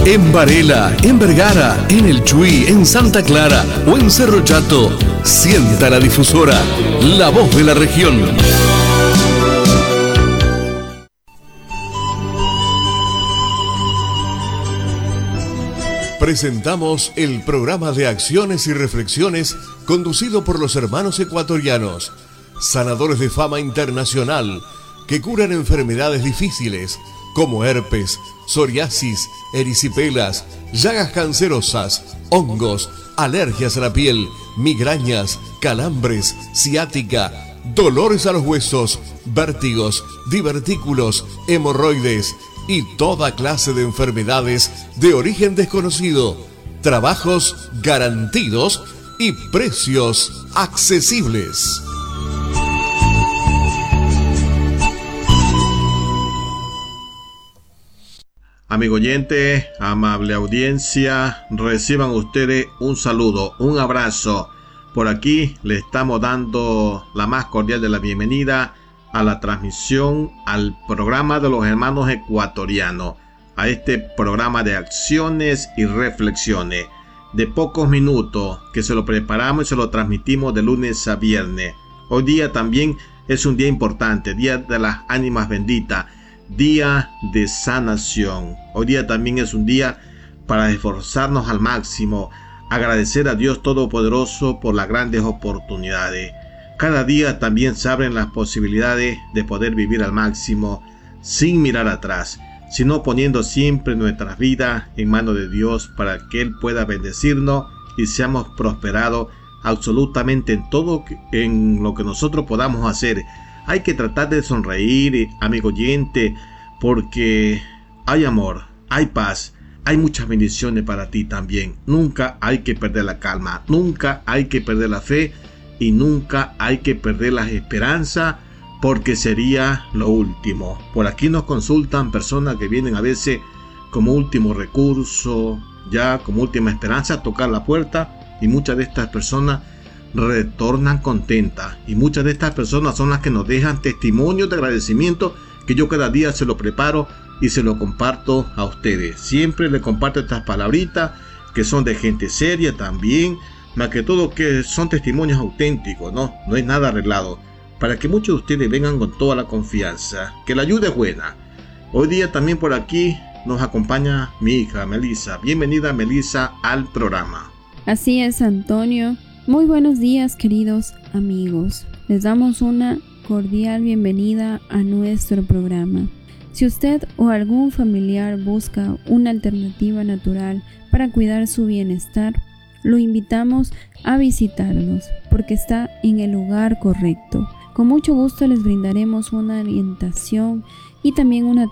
En Varela, en Vergara, en El Chuy, en Santa Clara o en Cerro Chato, sienta la difusora, la voz de la región. Presentamos el programa de acciones y reflexiones conducido por los hermanos ecuatorianos, sanadores de fama internacional, que curan enfermedades difíciles como herpes, psoriasis, erisipelas, llagas cancerosas, hongos, alergias a la piel, migrañas, calambres, ciática, dolores a los huesos, vértigos, divertículos, hemorroides y toda clase de enfermedades de origen desconocido. Trabajos garantidos y precios accesibles. Amigo oyente, amable audiencia, reciban ustedes un saludo, un abrazo. Por aquí le estamos dando la más cordial de la bienvenida a la transmisión, al programa de los hermanos ecuatorianos, a este programa de acciones y reflexiones de pocos minutos que se lo preparamos y se lo transmitimos de lunes a viernes. Hoy día también es un día importante, Día de las Ánimas Benditas, Día de Sanación. Hoy día también es un día para esforzarnos al máximo, agradecer a Dios Todopoderoso por las grandes oportunidades. Cada día también se abren las posibilidades de poder vivir al máximo sin mirar atrás, sino poniendo siempre nuestras vidas en manos de Dios para que Él pueda bendecirnos y seamos prosperados absolutamente en todo en lo que nosotros podamos hacer. Hay que tratar de sonreír, amigo oyente, porque hay amor, hay paz, hay muchas bendiciones para ti también. Nunca hay que perder la calma, nunca hay que perder la fe y nunca hay que perder la esperanza, porque sería lo último. Por aquí nos consultan personas que vienen a veces como último recurso, ya como última esperanza, a tocar la puerta, y muchas de estas personas retornan contentas, y muchas de estas personas son las que nos dejan testimonios de agradecimiento que yo cada día se lo preparo y se lo comparto a ustedes. Siempre les comparto estas palabritas que son de gente seria también, más que todo que son testimonios auténticos, no es nada arreglado, para que muchos de ustedes vengan con toda la confianza, que la ayuda es buena. Hoy día también por aquí nos acompaña mi hija Melissa. Bienvenida, Melissa, al programa. Así es, Antonio. Muy buenos días, queridos amigos. Les damos una cordial bienvenida a nuestro programa. Si usted o algún familiar busca una alternativa natural para cuidar su bienestar, lo invitamos a visitarnos porque está en el lugar correcto. Con mucho gusto les brindaremos una orientación y también una